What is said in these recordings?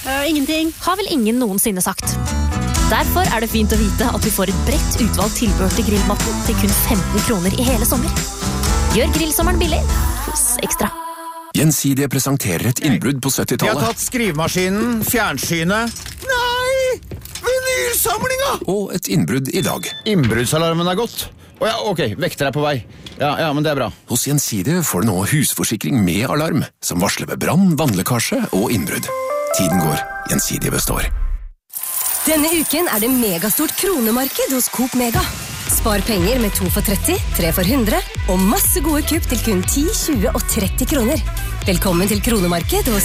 Ingenting. Har vel ingen noensinne sagt. Derfor det fint å vite at vi får et bredt utvalgt tilbehør til grillmatten til kun 15 kroner i hele sommer. Gjør grillsommeren billig hos Ekstra. Gjensidige presenterer et innbrudd på 70-tallet. Vi har tatt skrivemaskinen, fjernsynet. Nei! Vinylsamlinga! Og et innbrudd i dag. Innbruddsalarmen gått. Ja, ok, vekter på vei. Ja, men det bra. Hos Gjensidige får du nå husforsikring med alarm, som varsler ved brann, vannlekkasje og innbrudd. Tiden går, Gjensidige består. Denne uken det megastort kronemarked hos Coop Mega. Spar penger med 2 for 30, 3 for 100 og masse gode kupp til kun 10, 20 og 30 kroner. Velkommen til kronemarked hos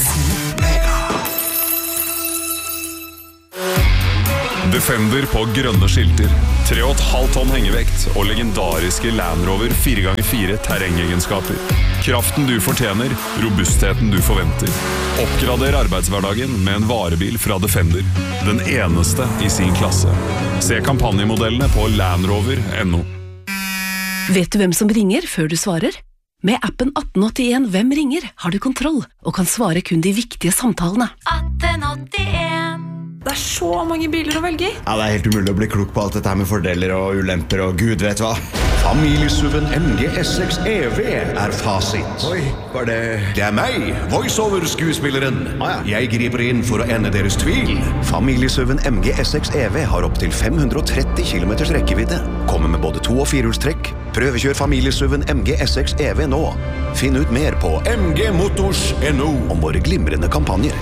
Defender på grønne skilter, 3,5 tonn hengevekt og legendariske Land Rover 4x4 terrengegenskaper. Kraften du fortjener, robustheten du forventer. Oppgrader arbeidshverdagen med en varebil fra Defender. Den eneste i sin klasse. Se kampanjemodellene på landrover.no. Vet du hvem som ringer før du svarer? Med appen 1881 Hvem ringer har du kontroll og kan svare kun de viktige samtalene. 1881. Det så mange biler å velge i. Ja, det helt umulig å bli klok på alt dette her med fordeler og ulemper og gud vet hva. Familiesuven MG S6 EV fasit. Oi, var det... Det meg, voiceover-skuespilleren. Jeg griper inn for å ende deres tvil. Familiesuven MG S6 EV har opp til 530 km rekkevidde. Kommer med både 2- og 4-hjulstrekk. Prøvekjør familiesuven MG S6 EV nå. Finn ut mer på mgmotors.no om våre glimrende kampanjer.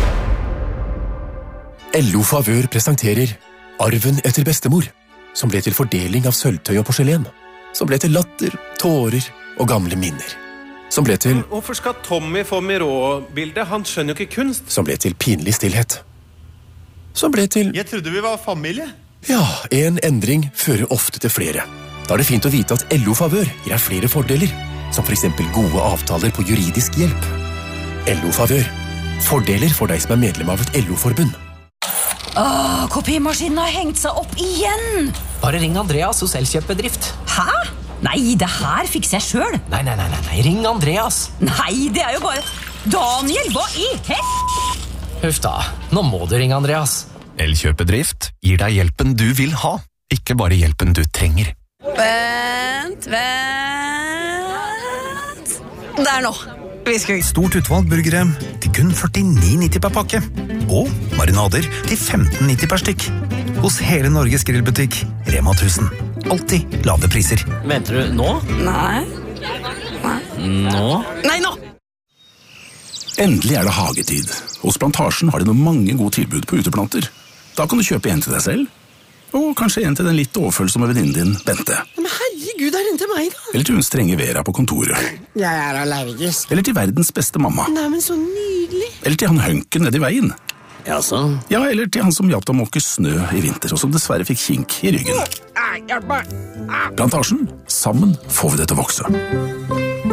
LO Favør presenterer Arven etter bestemor, som ble til fordeling av sølvtøy og porselen, som ble til latter, tårer og gamle minner, som ble til... Hvorfor skal Tommy få Miró-bildet? Han skjønner jo ikke kunst. Som ble til pinlig stillhet, som ble til... Jeg trodde vi var familie. Ja, en endring fører ofte til flere. Da det fint å vite at LO Favør gir deg flere fordeler, som for eksempel gode avtaler på juridisk hjelp. LO Favør. Fordeler for deg som medlem av et LO-forbund. Kopimaskinen har hengt seg opp igjen. Bare ring Andreas hos Elkjøp-bedrift. Hæ? Nei, det her fikser jeg selv. Nei, ring Andreas. Nei, det jo bare... Daniel, hva i Huff da, nå må du ringe Andreas. Elkjøp-bedrift gir deg hjelpen du vil ha, ikke bare hjelpen du trenger. Vent. Der nå. Stort utvalg burgere til kun 49,90 per pakke. Og marinader til 15,90 per stykk. Hos hele Norges grillbutikk, Rema 1000. Alltid lave priser. Venter du nå? Nei. Nå? Nei, nå! Endelig det hagetid. Hos Plantasjen har de noen mange gode tilbud på uteplanter. Da kan du kjøpe en til deg selv, og kanskje en til den litt overfølsomme venninnen din, Bente. Men herregud, den til meg da? Eller til hun strenge Vera på kontoret. Jeg allergisk. Eller til verdens beste mamma. Nei, men så nydelig. Eller til han hønken nede i veien. Jaså? Ja, eller til han som hjalp deg å måke snø i vinter, og som dessverre fikk kink i ryggen. Plantasjen. Sammen får vi det til å vokse.